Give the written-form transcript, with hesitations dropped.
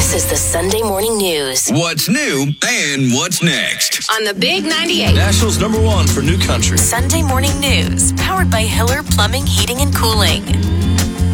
This is the Sunday Morning News. What's new and what's next? On the Big 98. Nashville's #1 for new country. Sunday Morning News, powered by Hiller Plumbing, Heating, and Cooling.